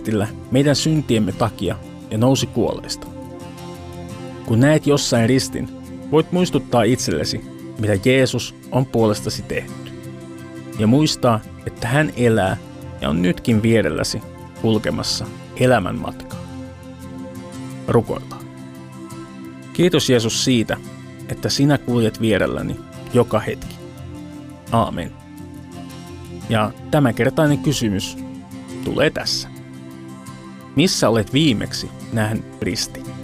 ristillä meidän syntiemme takia ja nousi kuolleista. Kun näet jossain ristin, voit muistuttaa itsellesi, mitä Jeesus on puolestasi tehnyt. Ja muistaa, että hän elää ja on nytkin vierelläsi kulkemassa elämän matkaa. Rukoillaan. Kiitos Jeesus siitä, että sinä kuljet vierelläni joka hetki. Aamen. Ja tämänkertainen kysymys tulee tässä. Missä olet viimeksi nähnyt ristin?